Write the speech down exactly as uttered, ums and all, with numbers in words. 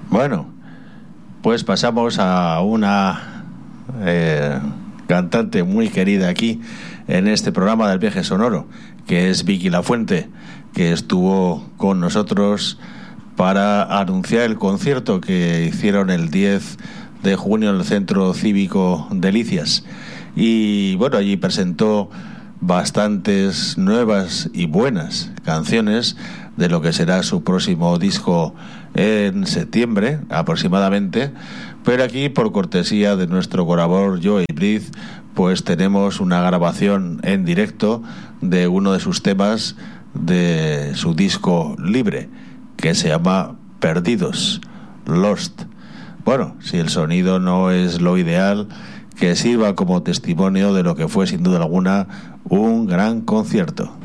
Bueno, pues pasamos a una eh, cantante muy querida aquí en este programa del Viaje Sonoro, que es Vicky Lafuente, que estuvo con nosotros para anunciar el concierto que hicieron el diez de junio en el Centro Cívico Delicias. Y bueno, allí presentó bastantes nuevas y buenas canciones de lo que será su próximo disco en septiembre aproximadamente, pero aquí, por cortesía de nuestro colaborador Joey Briz, pues tenemos una grabación en directo de uno de sus temas de su disco libre, que se llama Perdidos, Lost. Bueno, si el sonido no es lo ideal, que sirva como testimonio de lo que fue sin duda alguna un gran concierto.